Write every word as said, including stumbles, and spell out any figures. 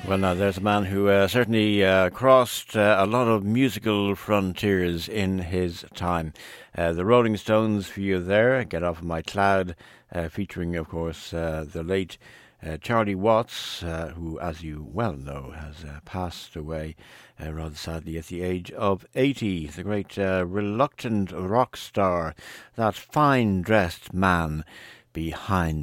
Well, now, there's a man who uh, certainly uh, crossed uh, a lot of musical frontiers in his time. Uh, the Rolling Stones for you there, Get Off of My Cloud, uh, featuring, of course, uh, the late uh, Charlie Watts, uh, who, as you well know, has uh, passed away uh, rather sadly at the age of eighty. The great uh, reluctant rock star, that fine-dressed man behind